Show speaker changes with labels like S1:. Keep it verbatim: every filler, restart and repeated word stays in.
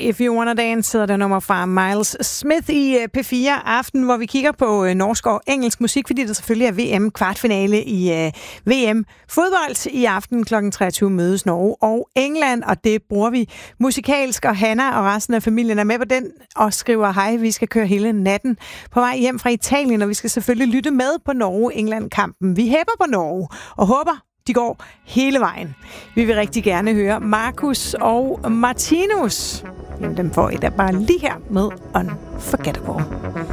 S1: If You Wanna Dance hedder det nummer fra Miles Smith i P fire Aften, hvor vi kigger på norsk og engelsk musik, fordi der selvfølgelig er V M kvartfinale i uh, V M fodbold i aften klokken treogtyve mødes Norge og England, og det bruger vi musikalsk, og Hanna og resten af familien er med på den og skriver hej, vi skal køre hele natten på vej hjem fra Italien, og vi skal selvfølgelig lytte med på Norge-England-kampen. Vi hæpper på Norge og håber, de går hele vejen. Vi vil rigtig gerne høre Markus og Martinus. Jamen, dem får I da bare lige her med Unforgettable.